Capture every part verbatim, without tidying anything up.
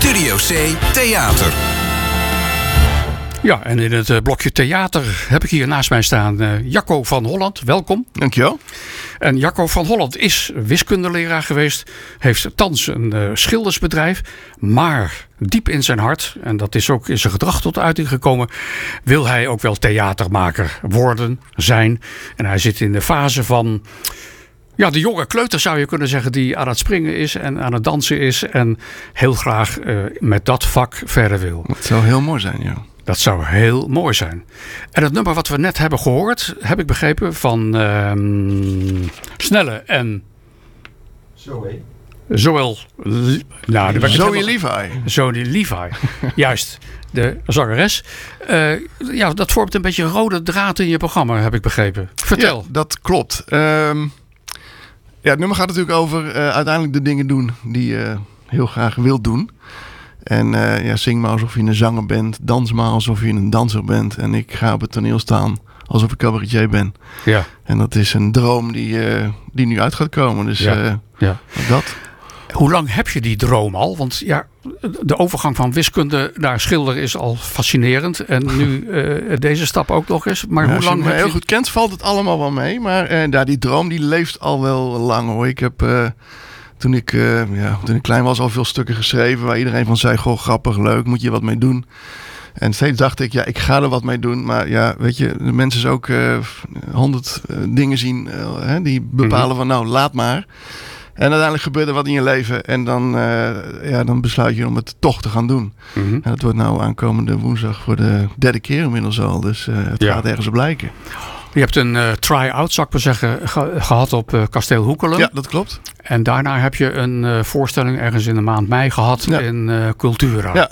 Studio C Theater. Ja, en in het uh, blokje theater heb ik hier naast mij staan uh, Jacco van Holland. Welkom. Dankjewel. En Jacco van Holland is wiskundeleraar geweest. Heeft thans een uh, schildersbedrijf. Maar diep in zijn hart, en dat is ook in zijn gedrag tot uiting gekomen, wil hij ook wel theatermaker worden, zijn. En hij zit in de fase van... Ja, de jonge kleuter zou je kunnen zeggen, die aan het springen is en aan het dansen is. En heel graag uh, met dat vak verder wil. Dat zou heel mooi zijn, ja. Dat zou heel mooi zijn. En het nummer wat we net hebben gehoord, heb ik begrepen, van uh, Snelle en... Zoe. Zowel... Nou, Zoe Levi. Zoe Levi, juist. De zangeres. Uh, ja, dat vormt een beetje een rode draad in je programma, heb ik begrepen. Vertel. Ja, dat klopt. Um, ja, het nummer gaat natuurlijk over uh, uiteindelijk de dingen doen die je heel graag wilt doen. En uh, ja, zing maar alsof je een zanger bent. Dans maar alsof je een danser bent. En ik ga op het toneel staan alsof ik cabaretier ben. Ja. En dat is een droom die, uh, die nu uit gaat komen. Dus ja. Uh, ja. dat. Hoe lang heb je die droom al? Want ja, de overgang van wiskunde naar schilder is al fascinerend. En nu uh, deze stap ook nog eens. Maar ja, hoe lang als je me heb heel je... goed kent, valt het allemaal wel mee. Maar uh, ja, die droom die leeft al wel lang hoor. Ik heb... Uh, Toen ik, uh, ja, toen ik klein was al veel stukken geschreven waar iedereen van zei, goh, grappig, leuk, moet je wat mee doen. En steeds dacht ik, ja, ik ga er wat mee doen. Maar ja, weet je, de mensen dus ook honderd uh, uh, dingen zien uh, hè, die bepalen mm-hmm. van, nou, laat maar. En uiteindelijk gebeurt er wat in je leven en dan, uh, ja, dan besluit je om het toch te gaan doen. Mm-hmm. En dat wordt nou aankomende woensdag voor de derde keer inmiddels al. Dus uh, het ja. gaat ergens op blijken. Je hebt een uh, try-out, zou ik maar zeggen, ge- gehad op uh, Kasteel Hoekelen. Ja, dat klopt. En daarna heb je een uh, voorstelling ergens in de maand mei gehad ja. in uh, Cultura. Ja.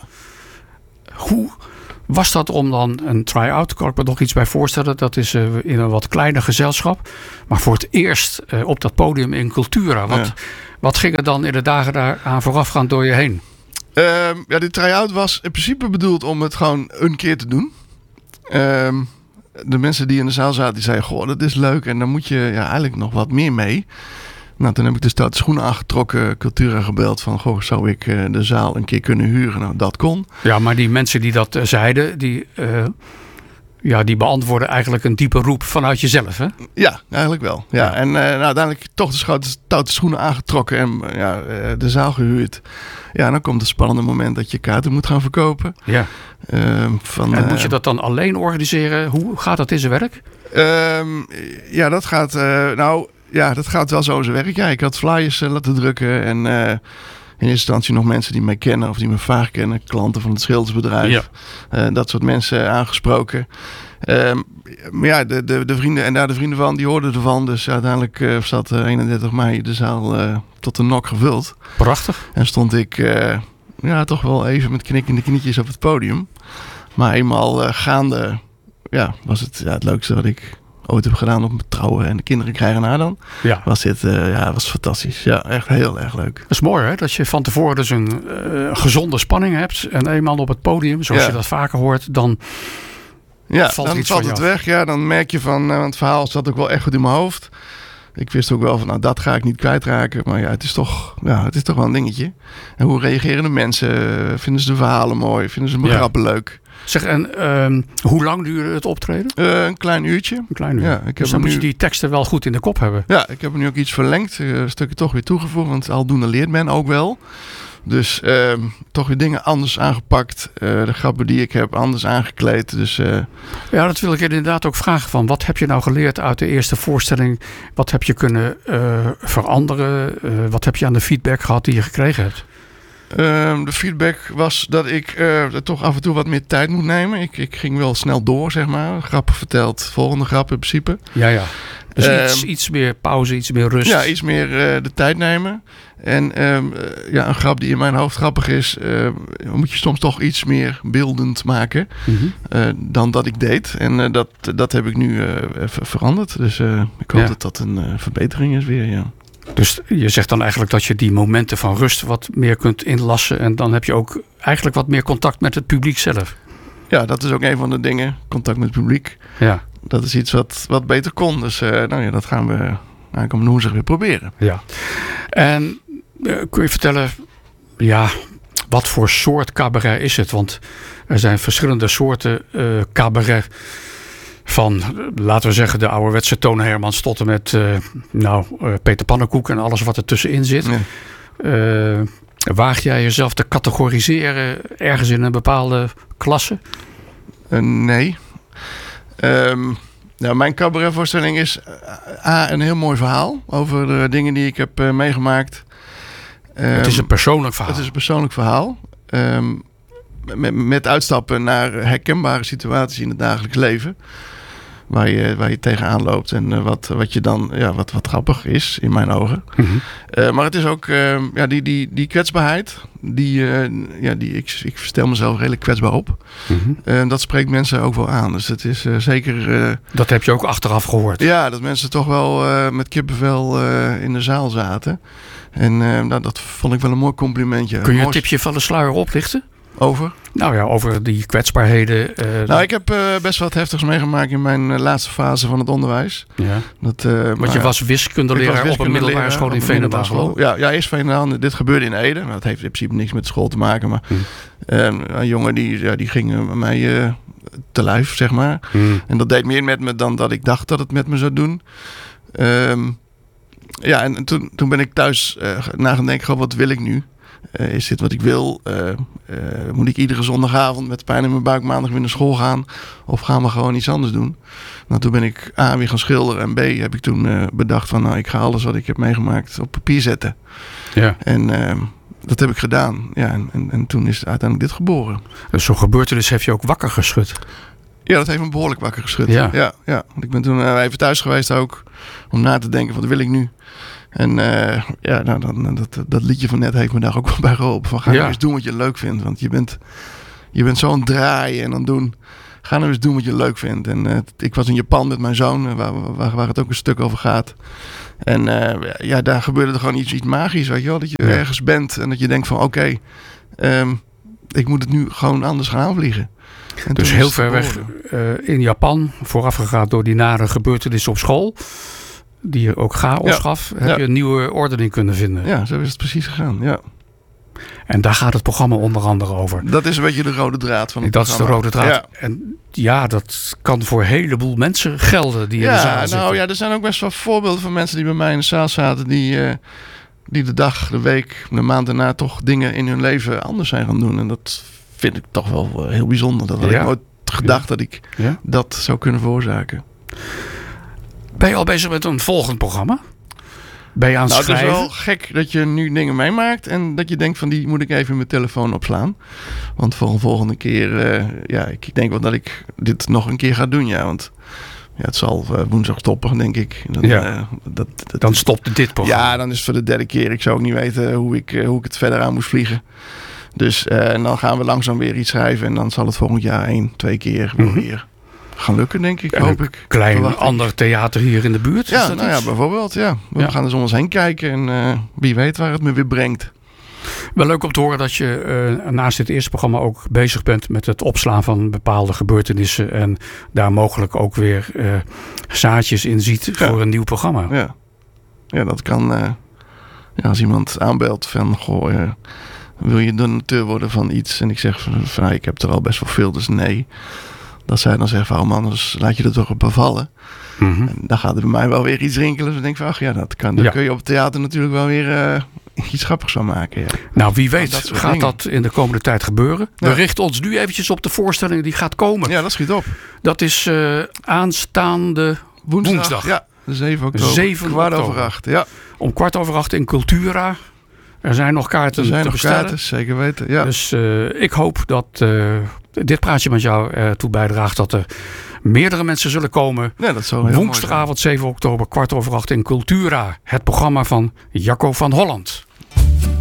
Hoe was dat om dan een try-out, kan ik me nog iets bij voorstellen. Dat is uh, in een wat kleiner gezelschap. Maar voor het eerst uh, op dat podium in Cultura. Wat, ja. wat ging er dan in de dagen daaraan voorafgaand door je heen? Uh, ja, die try-out was in principe bedoeld om het gewoon een keer te doen. Uh, De mensen die in de zaal zaten, die zeiden, goh, dat is leuk. En dan moet je ja, eigenlijk nog wat meer mee. Nou, toen heb ik de stoute schoenen aangetrokken, Cultura gebeld van, goh, zou ik uh, de zaal een keer kunnen huren? Nou, dat kon. Ja, maar die mensen die dat uh, zeiden, die, uh, ja, die beantwoorden eigenlijk een diepe roep vanuit jezelf, hè? Ja, eigenlijk wel. Ja. Ja. En uh, nou, uiteindelijk toch de stoute schoenen aangetrokken en ja, uh, de zaal gehuurd. Ja, dan komt het spannende moment dat je kaarten moet gaan verkopen. Ja. Uh, van, en moet je dat dan alleen organiseren? Hoe gaat dat in zijn werk? Uh, ja, dat gaat, uh, nou, ja, dat gaat wel zo in zijn werk. Ja, ik had flyers uh, laten drukken en uh, in eerste instantie nog mensen die mij kennen of die me vaak kennen, klanten van het schildersbedrijf. Ja. Uh, dat soort mensen aangesproken. Uh, maar ja, de, de, de vrienden en daar de vrienden van, die hoorden ervan. Dus uiteindelijk uh, zat uh, eenendertig mei de zaal uh, tot de nok gevuld. Prachtig. En stond ik uh, ja, toch wel even met knikkende knietjes op het podium. Maar eenmaal uh, gaande ja, was het ja, het leukste wat ik ooit heb gedaan op mijn trouwen en de kinderen krijgen na dan. Ja. Was dit, uh, ja, was fantastisch. Ja, echt heel erg leuk. Dat is mooi hè, dat je van tevoren dus een uh, gezonde spanning hebt. En eenmaal op het podium, zoals ja. je dat vaker hoort, dan... Ja, valt dan valt het weg. Ja, dan merk je van, uh, het verhaal zat ook wel echt goed in mijn hoofd. Ik wist ook wel van, nou, dat ga ik niet kwijtraken. Maar ja, het is toch, ja, het is toch wel een dingetje. En hoe reageren de mensen? Vinden ze de verhalen mooi? Vinden ze mijn ja. grappen leuk? Zeg, en uh, hoe lang duurde het optreden? Uh, een klein uurtje. Een klein uur. Ja, ik heb dus dan nu... moet je die teksten wel goed in de kop hebben. Ja, ik heb er nu ook iets verlengd. Uh, een stukje toch weer toegevoegd. Want aldoende leert men ook wel. Dus uh, toch weer dingen anders aangepakt. Uh, de grappen die ik heb anders aangekleed. Dus, uh... Ja, dat wil ik inderdaad ook vragen van. Wat heb je nou geleerd uit de eerste voorstelling? Wat heb je kunnen uh, veranderen? Uh, wat heb je aan de feedback gehad die je gekregen hebt? Uh, de feedback was dat ik uh, toch af en toe wat meer tijd moet nemen. Ik, ik ging wel snel door, zeg maar. Grappen verteld, volgende grap in principe. Ja, ja. Dus uh, iets, iets meer pauze, iets meer rust. Ja, iets meer uh, de tijd nemen. En uh, ja, een grap die in mijn hoofd grappig is, uh, moet je soms toch iets meer beeldend maken mm-hmm. uh, dan dat ik deed. En uh, dat, dat heb ik nu uh, even veranderd. Dus uh, ik hoop ja. dat dat een uh, verbetering is weer, ja. Dus je zegt dan eigenlijk dat je die momenten van rust wat meer kunt inlassen. En dan heb je ook eigenlijk wat meer contact met het publiek zelf. Ja, dat is ook een van de dingen. Contact met het publiek. Ja. Dat is iets wat, wat beter kon. Dus uh, nou ja, dat gaan we aankomende woensdag weer proberen. Ja. En uh, kun je vertellen, ja, wat voor soort cabaret is het? Want er zijn verschillende soorten uh, cabaret. Van, laten we zeggen, de ouderwetse Toon Hermans tot en met uh, nou, uh, Peter Pannenkoek en alles wat er tussenin zit. Ja. Uh, waag jij jezelf te categoriseren ergens in een bepaalde klasse? Uh, nee. Um, nou, mijn cabaretvoorstelling is uh, A, een heel mooi verhaal over de dingen die ik heb uh, meegemaakt. Um, het is een persoonlijk verhaal. Het is een persoonlijk verhaal. Um, met, met uitstappen naar herkenbare situaties in het dagelijks leven. Waar je, waar je tegenaan loopt en uh, wat, wat je dan, ja, wat, wat grappig is in mijn ogen. Mm-hmm. Uh, maar het is ook uh, ja, die, die, die kwetsbaarheid. Die, uh, ja, die, ik, ik stel mezelf redelijk kwetsbaar op. Mm-hmm. Uh, dat spreekt mensen ook wel aan. Dus het is uh, zeker. Uh, dat heb je ook achteraf gehoord. Ja, dat mensen toch wel uh, met kippenvel uh, in de zaal zaten. En uh, nou, dat vond ik wel een mooi complimentje. Kun je een tipje van de sluier oplichten? Over? Nou ja, over die kwetsbaarheden. Uh, nou, ik heb uh, best wat heftigs meegemaakt in mijn uh, laatste fase van het onderwijs. Ja. Dat, uh, Want maar, je was wiskundeleraar, was wiskundeleraar op een middelbare school in Veenendaal. Ja, ja, eerst Veenendaal. Dit gebeurde in Ede. Nou, dat heeft in principe niks met school te maken. Maar hmm. uh, een jongen die, ja, die ging mij uh, te lijf, zeg maar. Hmm. En dat deed meer met me dan dat ik dacht dat het met me zou doen. Um, ja, en, en toen, toen ben ik thuis uh, na gaan denken, goh, wat wil ik nu? Uh, is dit wat ik wil? Uh, uh, moet ik iedere zondagavond met pijn in mijn buik maandag weer naar school gaan? Of gaan we gewoon iets anders doen? Nou, toen ben ik A, weer gaan schilderen. En B, heb ik toen uh, bedacht van, nou, ik ga alles wat ik heb meegemaakt op papier zetten. Ja. En uh, dat heb ik gedaan. Ja, en, en, en toen is uiteindelijk dit geboren. Dus zo'n gebeurtenis heeft je ook wakker geschud? Ja, dat heeft me behoorlijk wakker geschud. Ja. Ja, ja. Want ik ben toen uh, even thuis geweest ook. Om na te denken, wat wil ik nu? En uh, ja, nou, dan, dat, dat liedje van net heeft me daar ook wel bij geholpen. Van ga nou ja. eens doen wat je leuk vindt. Want je bent, je bent zo aan het draaien en aan het doen. Ga nou eens doen wat je leuk vindt. En uh, ik was in Japan met mijn zoon, waar, waar, waar het ook een stuk over gaat. En uh, ja, daar gebeurde er gewoon iets, iets magisch, weet je wel. Dat je ja. ergens bent en dat je denkt van oké, okay, um, ik moet het nu gewoon anders gaan aanvliegen. En dus heel ver weg uh, in Japan, voorafgegaan door die nare gebeurtenissen op school, die je ook chaos ja. gaf, heb ja. je een nieuwe ordening kunnen vinden. Ja, zo is het precies gegaan, ja. En daar gaat het programma onder andere over. Dat is een beetje de rode draad van het dat programma. Dat is de rode draad. Ja. En ja, dat kan voor een heleboel mensen gelden die ja, in de zaal nou, zitten. Ja, er zijn ook best wel voorbeelden van mensen die bij mij in de zaal zaten, die, uh, die de dag, de week, de maand daarna toch dingen in hun leven anders zijn gaan doen. En dat vind ik toch wel uh, heel bijzonder. Dat had ja. ik nooit gedacht ja. dat ik ja. dat zou kunnen veroorzaken. Ben je al bezig met een volgend programma? Ben je aan het nou, schrijven? Het is wel gek dat je nu dingen meemaakt en dat je denkt van die moet ik even in mijn telefoon opslaan. Want voor een volgende keer, uh, ja, ik denk wel dat ik dit nog een keer ga doen, ja. Want ja, het zal uh, woensdag stoppen, denk ik. Dan, ja. uh, dat, dat, dan stopt dit programma. Ja, dan is het voor de derde keer. Ik zou ook niet weten hoe ik, uh, hoe ik het verder aan moest vliegen. Dus uh, en dan gaan we langzaam weer iets schrijven en dan zal het volgend jaar één, twee keer mm-hmm. weer gaan lukken, denk ik, en hoop een ik. Klein ander theater hier in de buurt? Ja, is dat nou iets? ja, bijvoorbeeld, ja. We ja. gaan eens om ons heen kijken en uh, wie weet waar het me weer brengt. Wel leuk om te horen dat je uh, naast dit eerste programma ook bezig bent met het opslaan van bepaalde gebeurtenissen en daar mogelijk ook weer uh, zaadjes in ziet ja. voor een nieuw programma. Ja, ja dat kan. Uh, ja, als iemand aanbelt van, goh, uh, wil je donateur worden van iets? En ik zeg van, van nou, ik heb er al best wel veel, dus nee. Dat zij dan zeggen van, oh man, anders laat je er toch op bevallen. Mm-hmm. En dan gaat er bij mij wel weer iets rinkelen. Dus dan denk ik van, ach ja, dat kan. Dan ja. kun je op het theater natuurlijk wel weer uh, iets grappigs van maken. Ja. Nou, wie weet dat gaat dingen. dat in de komende tijd gebeuren. Ja. We richten ons nu eventjes op de voorstelling die gaat komen. Ja, dat schiet op. Dat is uh, aanstaande woensdag. woensdag. Ja, zeven oktober. zeven kwart oktober. over acht, ja. Om kwart over acht in Cultura. Er zijn nog kaarten er zijn te nog bestellen. Kaarten, zeker weten, ja. Dus uh, ik hoop dat uh, dit praatje met jou ertoe bijdraagt dat er meerdere mensen zullen komen. Ja, dat zou heel woensdagavond zeven oktober, kwart over acht in Cultura. Het programma van Jacco van Holland.